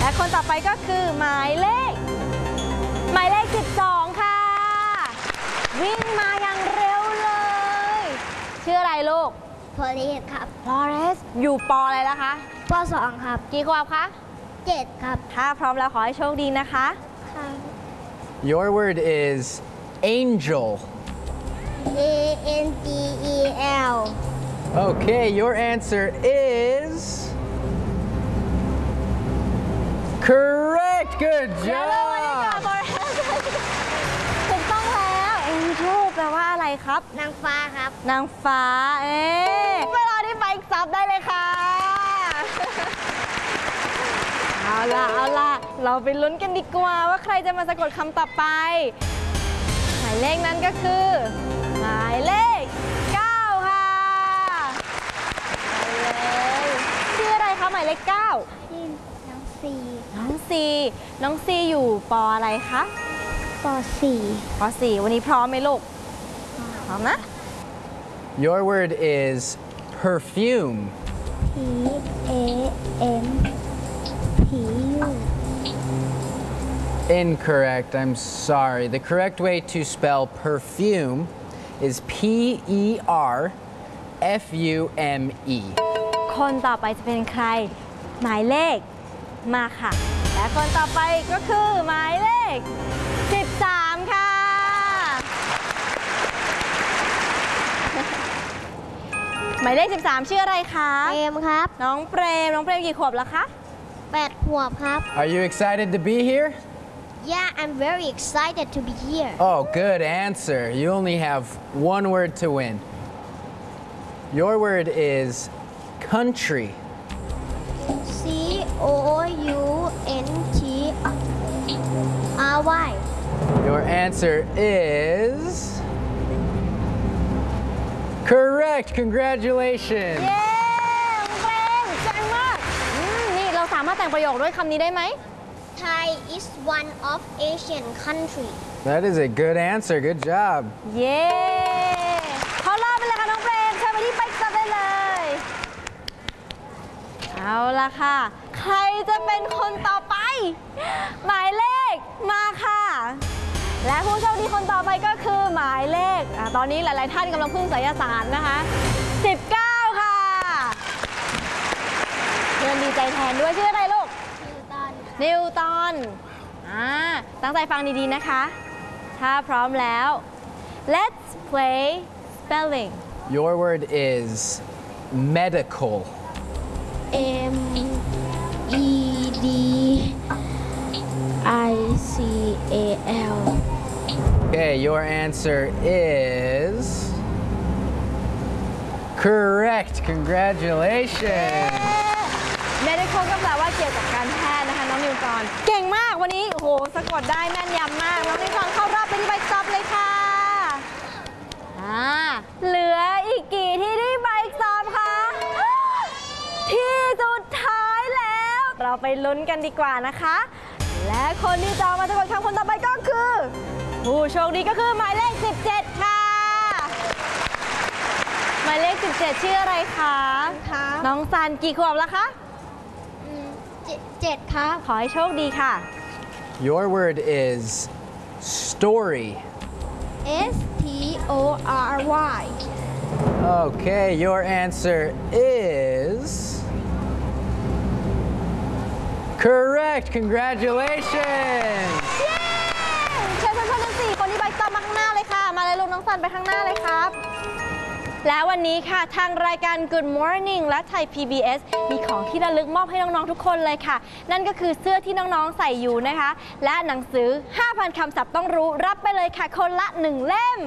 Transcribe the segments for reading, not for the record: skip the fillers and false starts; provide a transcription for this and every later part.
และคนต่อไปก็คือหมายเลข12ค่ะวิ่งมาอย่างเร็วเลยชื่ออะไรลูกพอลีสครับฟลอเรสอยู่ปออะไรแล้วคะป.2 ครับกี่ขวบคะ 7ครับถ้าพร้อมแล้วขอให้โชคดีนะคะค่ะ Your word is angel. ANGEL Okay, your answer is correct. Good เดี๋ยวเรามาดีกว่า job. ฟลอเรสถูกต้องแล้ว Angel แปลว่าอะไรครับนางฟ้าครับนางฟ้าไปรอที่ไบค์ซับได้เลยค่ะ เอาล่ะ เราไปลุ้นกันดีกว่าว่าใครจะมาสะกดคำต่อไป หมายเลขนั้นก็คือ หมายเลข 9 ค่ะไปเลยชื่ออะไรคะหมายเลข 9 ชื่อน้องซีน้องซีอยู่ปออะไรคะป.4 ป.4 วันนี้พร้อมไหมลูก พร้อมนะ Your word is perfume. PAMPU Incorrect. I'm sorry. The correct way to spell perfume is PERFUME. คนต่อไปจะเป็นใคร หมายเลขมาค่ะ และคนต่อไปก็คือหมายเลข 13 ค่ะ หมายเลข 13 ชื่ออะไรคะเปรมครับน้องเปรมกี่ขวบแล้วคะ 8 ขวบครับ Are you excited to be here? Yeah, I'm very excited to be here. Oh, good answer. You only have one word to win. Your word is country. COUNTRY Your answer is correct. Congratulations. เย้เปรมเจ๋งมากนี่เราสามารถแต่งประโยคด้วยคำนี้ได้ไหม Thai is one of Asian country. That is a good answer. Good job. เย้เข้ารอบไปเลยค่ะน้องเปรมเชิญไปที่ไบค์ซับได้เลย เอาละค่ะ ใครจะเป็นคนต่อไป หมายเลขมาค่ะ และผู้โชคดีคนต่อไปก็คือหมายเลขตอนนี้หลายๆท่านกำลังพึ่งไสยศาสตร์นะคะ 19 ค่ะเพื่อนดีใจแทนด้วยชื่ออะไรลูก นิวตันตั้งใจฟังดีๆนะคะ ถ้าพร้อมแล้ว let's play spelling Your word is medical. MEDICAL Okay, your answer is correct. Congratulations. medical ก็แปลว่าเกี่ยวกับการแพทย์นะคะน้องนิวตันเก่งมากวันนี้โอ้โหสะกดได้แม่นยำมากน้องนิวตันเข้ารอบไปที่ไบค์ซับเลยค่ะเหลืออีกกี่ที่ไบค์ซับคะที่สุดท้ายแล้วเราไปลุ้นกันดีกว่านะคะ และคนที่จะมาสะกดคำคนต่อไปก็คือผู้โชคดีก็คือหมายเลข 17 ค่ะ หมายเลข 17 ชื่ออะไรคะน้องซันกี่ขวบแล้วคะ 7 ครับขอให้โชคดีค่ะ Your word is story. STORY Okay, your answer is correct. Congratulations. เย้เชิญเพื่อนๆทั้ง4คนที่ไบค์ซับมาข้างหน้าเลยค่ะ มาเลยลูกน้องซันไปข้างหน้าเลยครับ และวันนี้ค่ะทางรายการ Good Morning และไทย PBS มีของที่ระลึกมอบให้น้องๆทุกคนเลยค่ะ นั่นก็คือเสื้อที่น้องๆใส่อยู่นะคะ และหนังสือ 5,000 คำศัพท์ต้องรู้รับไปเลยค่ะคนละ 1 เล่ม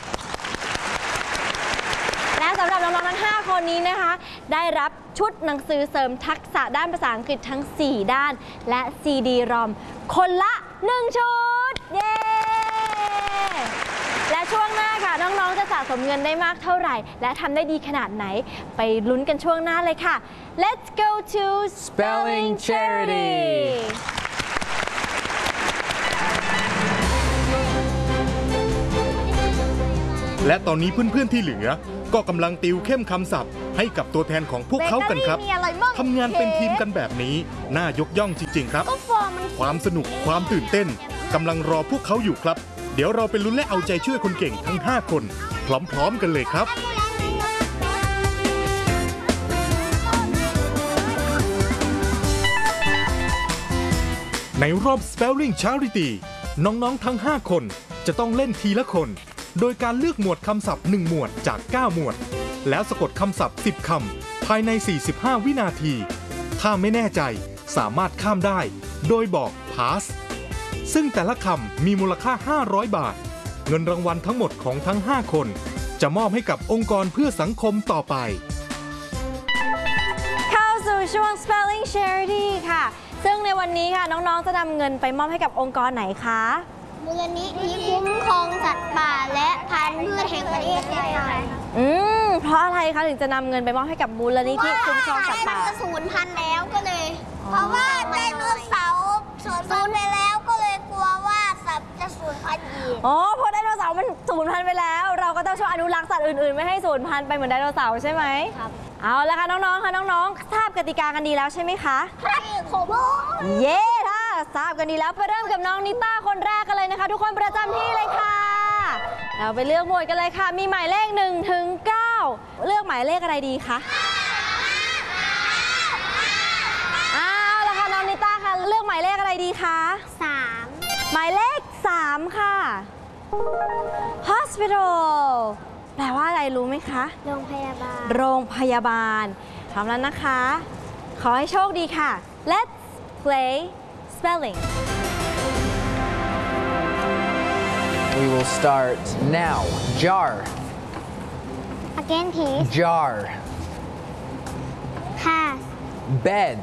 และสำหรับน้องๆทั้ง 5 คนนี้นะคะ ได้รับชุดหนังสือเสริมทักษะด้านภาษาอังกฤษทั้ง 4 ด้าน และ CD ROM คนละ 1 ชุด เย้ และช่วงหน้าค่ะน้องๆจะสะสมเงินได้มากเท่าไหร่ และทำได้ดีขนาดไหน ไปลุ้นกันช่วงหน้าเลยค่ะ Let's go to Spelling Charity. และตอนนี้เพื่อนๆที่เหลือก็กำลังติวเข้มคำศัพท์ให้กับตัวแทนของพวกเขากันครับเบเกอรี่มีอะไรบ้างทำงานเป็นทีมกันแบบนี้น่ายกย่องจริงๆครับก็ฟอร์มมันความสนุกความตื่นเต้นกำลังรอพวกเขาอยู่ครับ เดี๋ยวเราไปลุ้นและเอาใจช่วยคนเก่งทั้ง 5 คน พร้อมๆกันเลยครับ ในรอบ Spelling Charity น้องๆทั้ง 5 คนจะต้องเล่นทีละคน โดยการเลือกหมวดคำศัพท์ 1 หมวดจาก 9 หมวด แล้วสะกดคำศัพท์ 10 คำภายใน 45 วินาที ถ้าไม่แน่ใจสามารถข้ามได้ โดยบอก pass ซึ่งแต่ละคำมีมูลค่า 500 บาท เงินรางวัลทั้งหมดของทั้ง 5 คน จะมอบให้กับองค์กรเพื่อสังคมต่อไปเข้าสู่ช่วง Spelling Charity ค่ะ ซึ่งในวันนี้ค่ะน้องๆจะนำเงินไปมอบให้กับองค์กรไหนคะมูลนิธิคุ้มครองสัตว์ป่าและพันธุ์พืชแห่งประเทศไทยเพราะอะไรคะถึงจะนำเงินไปมอบให้กับมูลนิธิคุ้มครองสัตว์ป่ามันจะสูญพันธุ์แล้วก็เลย เพราะว่าไดโนเสาร์สูญพันธุ์ไปแล้วก็เลยกลัวว่าสัตว์จะสูญพันธุ์อีกอ๋อเพราะไดโนเสาร์มันสูญพันธุ์ไปแล้ว เราก็ต้องช่วยอนุรักษ์สัตว์อื่นๆไม่ให้สูญพันธุ์ไปเหมือนไดโนเสาร์ใช่ไหมครับเอาละค่ะน้องๆค่ะน้องๆทราบกติกากันดีแล้วใช่ไหมคะครับผมเย้ถ้าทราบกันดีแล้วไปเริ่มกับน้องนิต้าคนแรกกันเลยนะคะ ทุกคนประจำที่เลยค่ะเราไปเลือกหมวดกันเลยค่ะ มีหมายเลข1 ถึง 9เลือกหมายเลขอะไรดีคะเอาละค่ะน้องนิต้าค่ะเลือกหมายเลขอะไรดีคะ 3 หมายเลข 3 ค่ะ hospital แปลว่าอะไรรู้ไหมคะโรงพยาบาลโรงพยาบาลพร้อมแล้วนะคะ ขอให้โชคดีค่ะ Let's play spelling We will start now. Jar, Again please jar, Pass bed,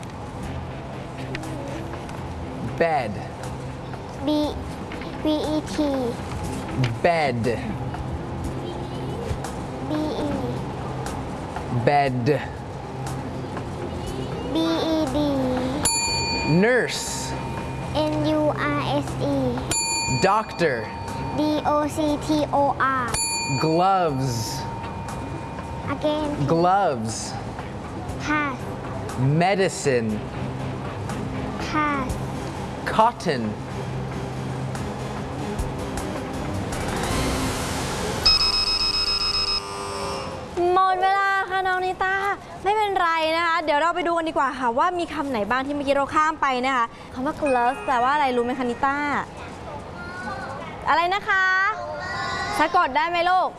bed, B E T bed, B E bed, B E D nurse, N U R S E doctor, D O C T O R gloves, Again gloves, Pass medicine, Pass cotton, หมดเวลาค่ะน้องนิต้าไม่เป็นไรนะคะ เดี๋ยวเราไปดูกันดีกว่าค่ะว่ามีคำไหนบ้างที่เมื่อกี้เราข้ามไปนะคะคำว่า gloves แปลว่าอะไรรู้ไหมคะนิต้าอะไรนะคะสะกดได้ไหมลูก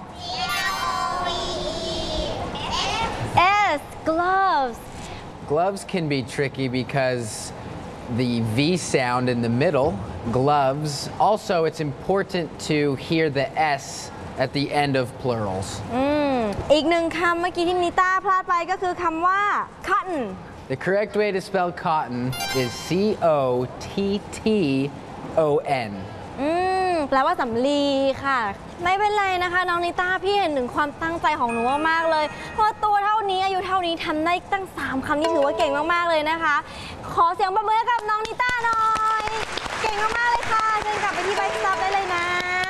S gloves Gloves can be tricky because the V sound in the middle, gloves. Also, it's important to hear the S at the end of plurals. อีกหนึ่งคำเมื่อกี้ที่นิต้าพลาดไปก็คือคำว่า cotton The correct way to spell cotton is C-O-T-T-O-N. แปลว่าสำลีค่ะ ไม่เป็นไรนะคะน้องนิต้าพี่เห็นถึงความตั้งใจของหนูมากๆเลย เพราะตัวเท่านี้อายุเท่านี้ทำได้ตั้ง3คำนี่ถือว่าเก่งมากๆเลยนะคะ ขอเสียงปรบมือให้กับน้องนิต้าหน่อย เก่งมากๆเลยค่ะเชิญกลับไปที่ใบสต็อปได้เลยนะ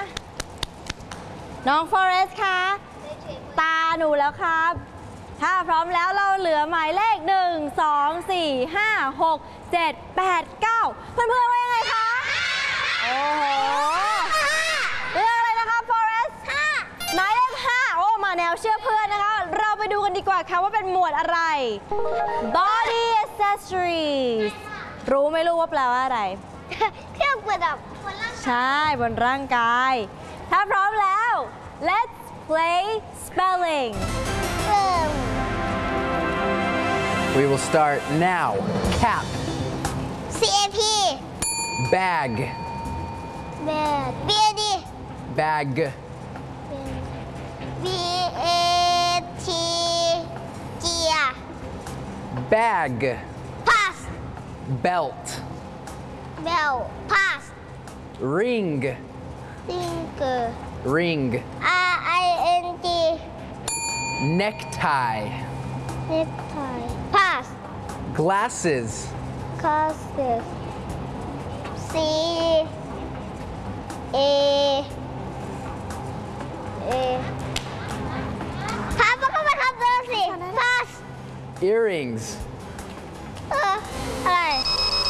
น้องฟอเรสต์คะตาหนูแล้วครับ ถ้าพร้อมแล้วเราเหลือหมายเลข 1 2 4 5 6 7 8 9 เพื่อนๆว่ายังไงคะ โอ้โหเรื่องอะไรนะคะ Forest หมายเลข 5 โอ้ มาแนวเชื่อเพื่อนนะคะ เราไปดูกันดีกว่าค่ะว่าเป็นหมวดอะไร Body Accessories รู้ไหมลูกว่าแปลว่าอะไรเครื่องประดับใช่บนร่างกาย ถ้าพร้อมแล้ว Let's play spelling We will start now. Cap, C A P bag, Bed B A D bag, B A T G bag, Pass belt, Bell Pass ring, Finger ring, R I N G necktie, Necktie Pass glasses, Glasses C A earrings. อะไร